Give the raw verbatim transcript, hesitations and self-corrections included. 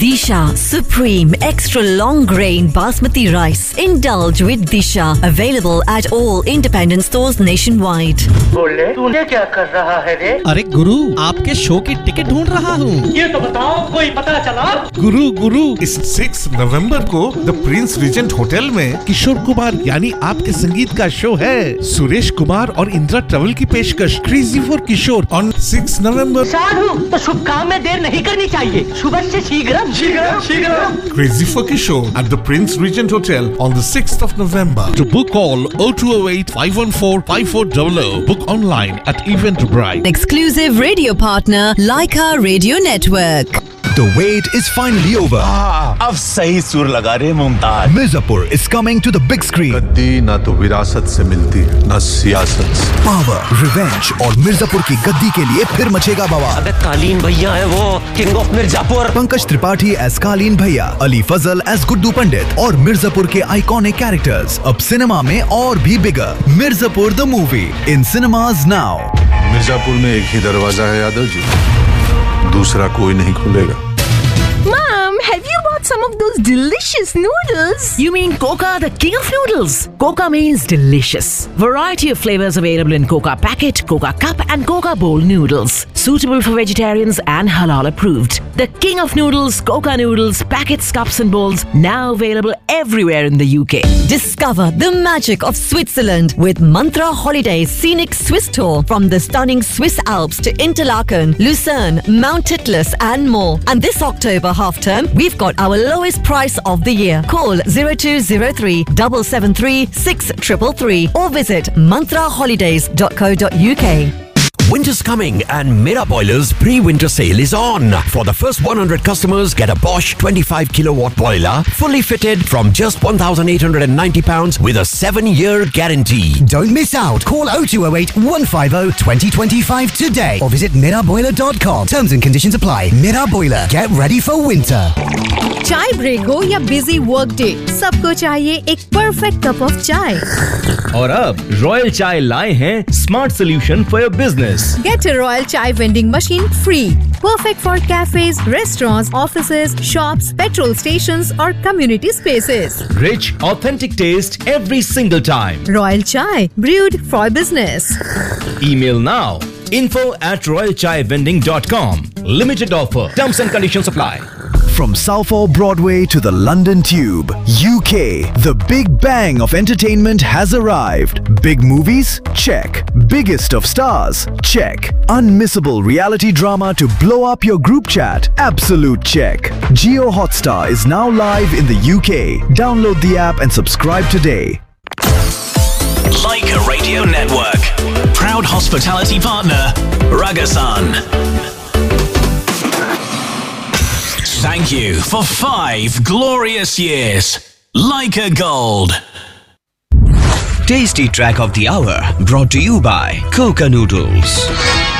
Disha Supreme Extra Long Grain Basmati Rice. Indulge with Disha. Available at all independent stores nationwide. बोले तूने क्या कर रहा है रे? अरे गुरु, आपके शो की टिकट ढूंढ रहा हूँ। ये तो बताओ, कोई पता चला? गुरु गुरु इस सिक्स नवंबर को द प्रिंस रीजेंट होटल में किशोर कुमार यानी आपके संगीत का शो है। सुरेश कुमार और इंदिरा ट्रेवल की पेशकश crazy for Kishore on six नवंबर। साधु, तो शुभ काम में देर नहीं करनी चाहिए। सुबह से शीघ्रम शीघ्रम शीघ्रम। Crazy for Kishore at the Prince Regent Hotel on the sixth of November. To book call oh two oh eight, five one four, five four zero zero. Book online at Eventbrite. Exclusive radio partner Leica Radio Network. The wait is finally over. अब सही सुर लगा रे Mumtaz. Mirzapur is coming to the big screen. गद्दी ना तो विरासत से मिलती ना सियासत से। Power, revenge और मिर्जापुर की गद्दी के लिए फिर मचेगा बवाल। अबे कालीन भैया है वो, king of Mirzapur. Pankaj Tripathi as कालीन भैया, अली फजल एज गुड्डू पंडित और मिर्जापुर के आइकॉनिक कैरेक्टर्स अब सिनेमा में और भी बिगर। Mirzapur the movie in cinemas now. Mirzapur में एक ही दरवाजा है यादव जी, दूसरा कोई नहीं खुलेगा। Mom, have you bought some of those delicious noodles? You mean Coca, the king of noodles? Coca means delicious. Variety of flavors available in Coca packet, Coca cup and Coca bowl noodles. Suitable for vegetarians and halal approved. The king of noodles, Coca noodles, packets, cups and bowls now available everywhere in the U K. Discover the magic of Switzerland with Mantra Holidays Scenic Swiss Tour from the stunning Swiss Alps to Interlaken, Lucerne, Mount Titlis and more. And this October half term, we've got our lowest price of the year. Call zero two zero three, seven seven three, six three three or visit mantra holidays dot co dot uk. Winter's coming and Mera Boiler's pre-winter sale is on. For the first one hundred customers, get a Bosch twenty-five kilowatt boiler fully fitted from just one thousand eight hundred ninety pounds with a seven year guarantee. Don't miss out. Call oh two oh eight, one five oh, two oh two five today or visit mera boiler dot com. Terms and conditions apply. Mera Boiler. Get ready for winter. चाय break हो या busy work day, सबको चाहिए एक perfect cup of चाय। और अब royal चाय लाए हैं smart solution for your business. Get a Royal Chai vending machine free. Perfect for cafes, restaurants, offices, shops, petrol stations or community spaces. Rich, authentic taste every single time. Royal Chai, brewed for business. Email now. info at royal chai vending dot com. Limited offer. Terms and conditions apply. From Southall Broadway to the London Tube, U K, the big bang of entertainment has arrived. Big movies? Check. Biggest of stars? Check. Unmissable reality drama to blow up your group chat? Absolute check. Jio Hotstar is now live in the U K. Download the app and subscribe today. Leica Radio Network. Proud hospitality partner, Ragasan. Thank you for five glorious years. Leica Gold. Tasty track of the hour brought to you by Coca Noodles.